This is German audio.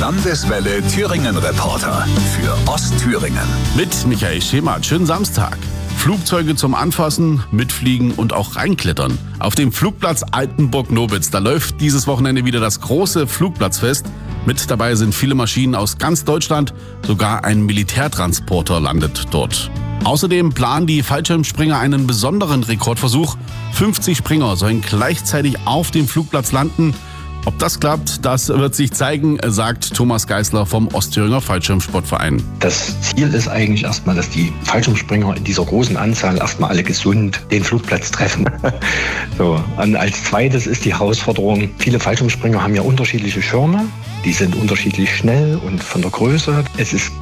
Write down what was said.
Landeswelle Thüringen-Reporter für Ostthüringen. Mit Michael Schemert. Schönen Samstag. Flugzeuge zum Anfassen, mitfliegen und auch reinklettern. Auf dem Flugplatz Altenburg-Nobitz, da läuft dieses Wochenende wieder das große Flugplatzfest. Mit dabei sind viele Maschinen aus ganz Deutschland, sogar ein Militärtransporter landet dort. Außerdem planen die Fallschirmspringer einen besonderen Rekordversuch. 50 Springer sollen gleichzeitig auf dem Flugplatz landen. Ob das klappt, das wird sich zeigen, sagt Thomas Geisler vom Ostthüringer Fallschirmsportverein. Das Ziel ist eigentlich erstmal, dass die Fallschirmspringer in dieser großen Anzahl erstmal alle gesund den Flugplatz treffen. So. Und als zweites ist die Herausforderung, viele Fallschirmspringer haben ja unterschiedliche Schirme. Die sind unterschiedlich schnell und von der Größe. Es ist